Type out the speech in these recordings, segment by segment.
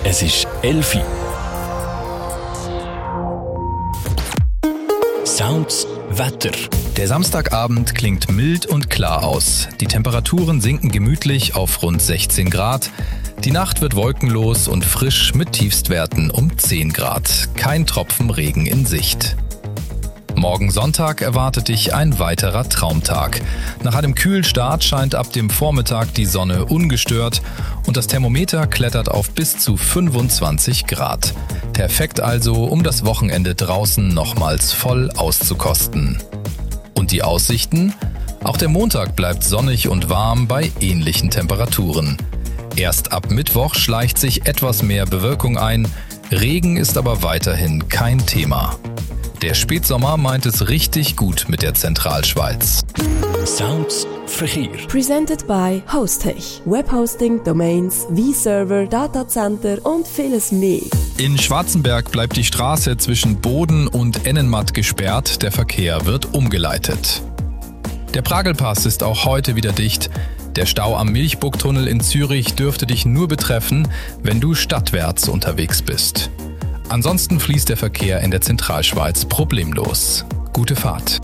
Es ist 11 Uhr. Sounds Wetter. Der Samstagabend klingt mild und klar aus. Die Temperaturen sinken gemütlich auf rund 16 Grad. Die Nacht wird wolkenlos und frisch mit Tiefstwerten um 10 Grad. Kein Tropfen Regen in Sicht. Morgen Sonntag erwartet dich ein weiterer Traumtag. Nach einem kühlen Start scheint ab dem Vormittag die Sonne ungestört und das Thermometer klettert auf bis zu 25 Grad. Perfekt also, um das Wochenende draußen nochmals voll auszukosten. Und die Aussichten? Auch der Montag bleibt sonnig und warm bei ähnlichen Temperaturen. Erst ab Mittwoch schleicht sich etwas mehr Bewölkung ein, Regen ist aber weiterhin kein Thema. Der Spätsommer meint es richtig gut mit der Zentralschweiz. Sounds Verkehr. Presented by Hostech. Webhosting, Domains, V-Server, Datacenter und vieles mehr. In Schwarzenberg bleibt die Straße zwischen Boden und Ennenmatt gesperrt, der Verkehr wird umgeleitet. Der Pragelpass ist auch heute wieder dicht. Der Stau am Milchburgtunnel in Zürich dürfte dich nur betreffen, wenn du stadtwärts unterwegs bist. Ansonsten fließt der Verkehr in der Zentralschweiz problemlos. Gute Fahrt.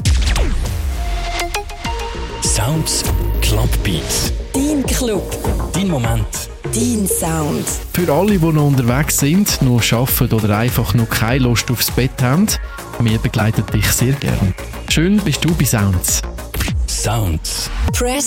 Sounds Club Beats. Dein Club. Dein Moment. Dein Sound. Für alle, die noch unterwegs sind, nur arbeiten oder einfach noch keine Lust aufs Bett haben, wir begleiten dich sehr gern. Schön bist du bei Sounds. Sounds. Press